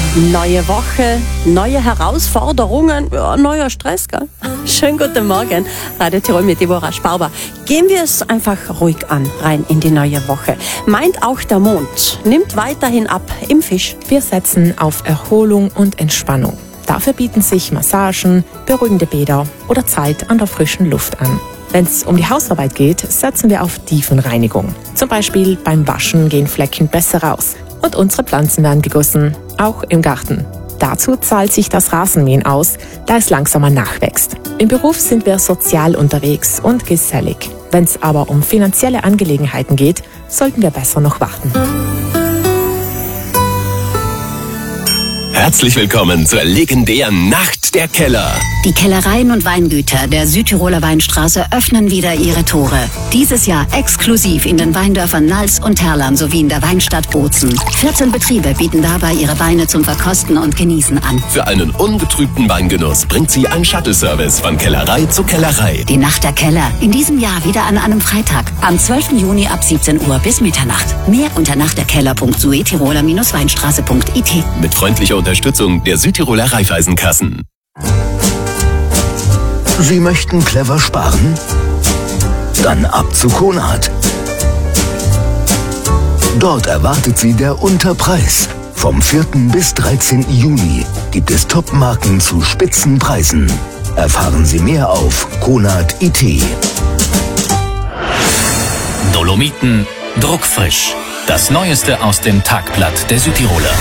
Neue Woche, neue Herausforderungen, ja, neuer Stress, gell? Schönen guten Morgen, Radio Tirol mit Deborah Sparber. Gehen wir es einfach ruhig an, rein in die neue Woche. Meint auch der Mond, nimmt weiterhin ab im Fisch. Wir setzen auf Erholung und Entspannung. Dafür bieten sich Massagen, beruhigende Bäder oder Zeit an der frischen Luft an. Wenn es um die Hausarbeit geht, setzen wir auf Tiefenreinigung. Zum Beispiel beim Waschen gehen Flecken besser raus. Und unsere Pflanzen werden gegossen, auch im Garten. Dazu zahlt sich das Rasenmähen aus, da es langsamer nachwächst. Im Beruf sind wir sozial unterwegs und gesellig. Wenn es aber um finanzielle Angelegenheiten geht, sollten wir besser noch warten. Herzlich willkommen zur legendären Nacht der Keller. Die Kellereien und Weingüter der Südtiroler Weinstraße öffnen wieder ihre Tore. Dieses Jahr exklusiv in den Weindörfern Nals und Herlern sowie in der Weinstadt Bozen. 14 Betriebe bieten dabei ihre Weine zum Verkosten und Genießen an. Für einen ungetrübten Weingenuss bringt sie ein Shuttle-Service von Kellerei zu Kellerei. Die Nacht der Keller, in diesem Jahr wieder an einem Freitag, am 12. Juni ab 17 Uhr bis Mitternacht. Mehr unter nachtderkeller.suetiroler-weinstraße.it. Mit freundlicher Unterstützung der Südtiroler Raiffeisenkassen. Sie möchten clever sparen? Dann ab zu Konrad. Dort erwartet Sie der Unterpreis. Vom 4. bis 13. Juni gibt es Top-Marken zu Spitzenpreisen. Erfahren Sie mehr auf konrad.it. Dolomiten druckfrisch. Das Neueste aus dem Tagblatt der Südtiroler.